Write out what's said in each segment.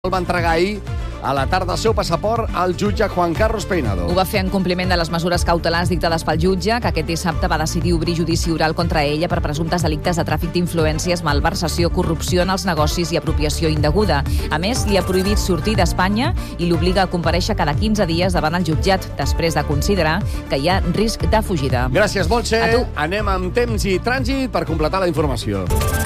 El va entregar ahir a la tarda el seu passaport al jutge Juan Carlos Peinado. Ho va fer en compliment de les mesures cautelars dictades pel jutge, que aquest dissabte va decidir obrir judici oral contra ella per presumptes delictes de tràfic d'influències, malversació, corrupció en els negocis i apropiació indeguda. A més, li ha prohibit sortir d'Espanya i l'obliga a comparèixer cada 15 dies davant el jutjat, després de considerar que hi ha risc de fugida. Gràcies, Montse. Anem amb temps i trànsit per completar la informació.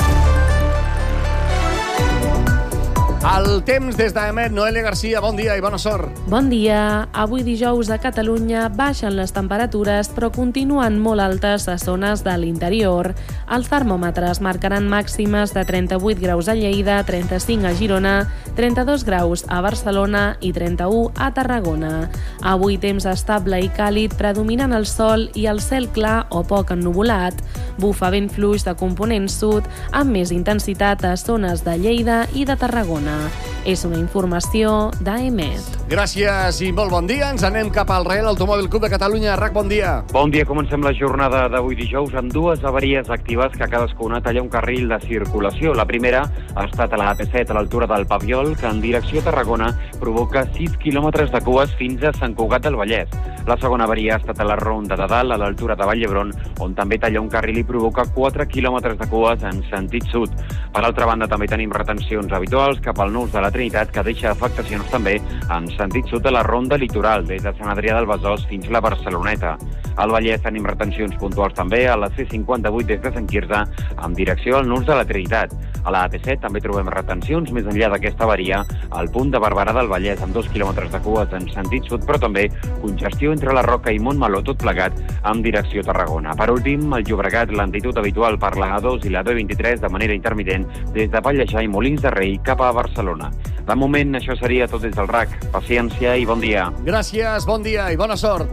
El temps des d'Emet, Noelia Garcia, bon dia i bona sort. Bon dia. Avui dijous a Catalunya baixen les temperatures, però continuen molt altes a zones de l'interior. Els termòmetres marcaran màximes de 38 graus a Lleida, 35 a Girona, 32 graus a Barcelona i 31 a Tarragona. Avui temps estable i càlid, predominant el sol i el cel clar o poc ennuvolat. Bufa vent fluix de component sud, amb més intensitat a zones de Lleida i de Tarragona. És una informació d'Emet. Gràcies i molt bon dia. Ens anem cap al Real Automòbil Club de Catalunya. RAC, bon dia. Bon dia. Comencem la jornada d'avui dijous amb dues avaries actives que cadascuna talla un carril de circulació. La primera ha estat a la AP7 a l'altura del Papiol, que en direcció a Tarragona provoca 6 quilòmetres de cues fins a Sant Cugat del Vallès. La segona avaria ha estat a la Ronda de Dalt, a l'altura de Vall d'Hebron, on també talla un carril i provoca 4 quilòmetres de cues en sentit sud. Per altra banda, també tenim retencions habituals cap al nus de la Trinitat, que deixa afectacions també en sentit sud a la Ronda Litoral, des de Sant Adrià del Besòs fins a la Barceloneta. Al Vallès tenim retencions puntuals també a la C58 des de Sant Quirze, en direcció al nus de la Trinitat. A la AP7 també trobem retencions més enllà d'aquesta avaria al punt de Barberà del Vallès, amb 2 quilòmetres de cues en sentit sud, però també congestió entre la Roca i Montmeló, tot plegat en direcció a Tarragona. Per últim, al Llobregat, lentitud habitual per la A2 i la B23 de manera intermitent des de Pallejà i Molins de Rei cap a Barcelona. De moment, això seria tot des del RAC. Paciència i bon dia. Gràcies, bon dia i bona sort.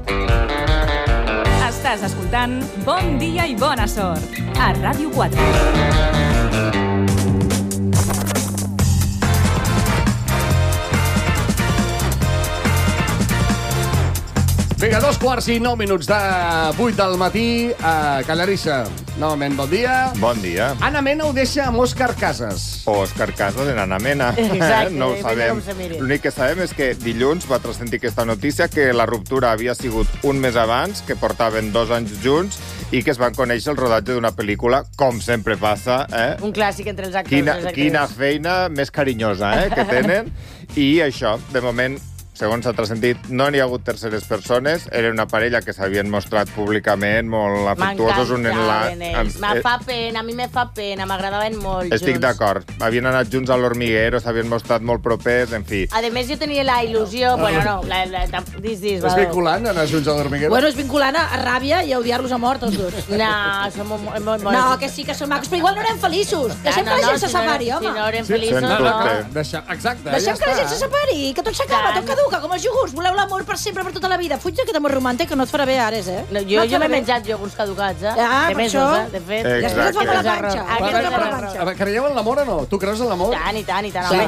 Estàs escoltant Bon dia i bona sort a Ràdio 4. Vinga, 2:09 de 8 del matí a Calarissa. Novament, bon dia. Bon dia. Anna Mena ho deixa amb Òscar Casas. O Òscar Casas en Anna Mena. Exacte, no ho sabem. L'únic que sabem és que dilluns va transcendir aquesta notícia que la ruptura havia sigut un mes abans, que portaven 2 anys junts i que es van conèixer el rodatge d'una pel·lícula, com sempre passa. Un clàssic entre els actors i les actrius. Quina feina més carinyosa que tenen. I això, de moment, segons s'ha transcendit, no n'hi ha hagut terceres persones. Era una parella que s'havien mostrat públicament molt afectuosos un en Me fa pena, a mi me fa pena, m'agradaven molt Estic junts. D'acord. Havien anat junts a l'Hormiguero, s'havien mostrat molt propers, en fi. A més, jo tenia la il·lusió... Bueno, no, És vinculant anar junts a l'Hormiguero? Bueno, és vinculant a ràbia i a odiar-los a mort, els dos. No, som molt... No, que sí que són macos, però igual no érem feliços. Deixem que la gent se separi, home. Si no érem feliços, Exacte, Deixem que la gent se separi, que tot s'acaba, tot caduca, com els iogurts. Voleu l'amor per sempre, per tota la vida. Fuig d'aquest amor romàntic que no et farà bé, Ares, eh? Jo m'he menjat iogurts caducats, per això. De fet. Després et fa per la panxa. A veure, creieu en l'amor o no? Tu creus en l'amor? I tant,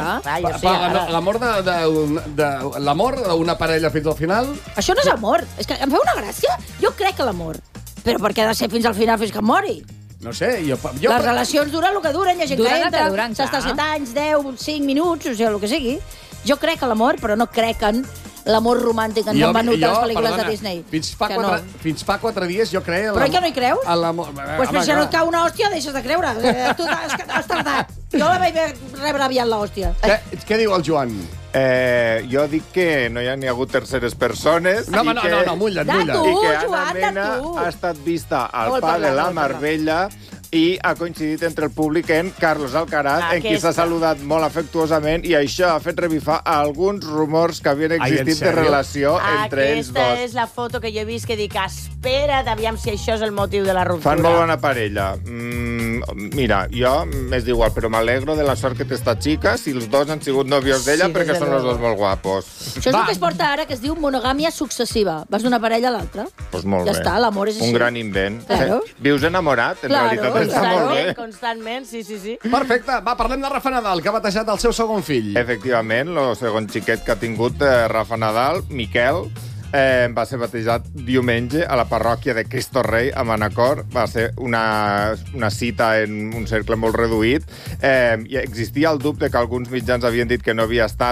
L'amor d'una parella fins al final? Això no és amor. És que em fa una gràcia. Jo crec en l'amor. Però per què ha de ser fins al final, fins que em mori? No sé, Les relacions duren el que duren, hi ha gent que entra, s'està 7 anys, 10, 5 minuts, o sigui, el que sigui. Jo crec en l'amor, però no crec en l'amor romàntic que ens han venut a les pel·lícules de Disney. Fins fa 4 dies jo creia... Però que no hi creus? Doncs si no et cau una hòstia, deixes de creure. Tu has tardat. Jo la vaig rebre aviat, l'hòstia. Què diu el Joan? Jo dic que no hi ha hagut terceres persones. No, mulla't. I que Anna Mena ha estat vista al Pa de la Marbella i ha coincidit entre el públic en Carlos Alcaraz, en qui s'ha saludat molt afectuosament, i això ha fet revifar alguns rumors que havien existit de relació entre ells dos. Aquesta és la foto que jo he vist que dic, espera't, aviam si això és el motiu de la ruptura. Fan molt bona parella. Mira, jo m'és igual, però m'alegro de la sort que té esta xica si els dos han sigut nòvios d'ella, perquè són els dos molt guapos. Això és el que es porta ara, que es diu monogàmia successiva. Vas d'una parella a l'altra. Doncs molt bé. Ja està, l'amor és així. Un gran invent. Vius enamorat, en realitat està molt bé. Constantment, sí. Perfecte, va, parlem de Rafa Nadal, que ha batejat el seu segon fill. Efectivament, el segon xiquet que ha tingut Rafa Nadal, Miquel, va ser batejat diumenge a la parròquia de Cristo Rei, a Manacor. Va ser una cita en un cercle molt reduït. I existia el dubte que alguns mitjans havien dit que no havia estat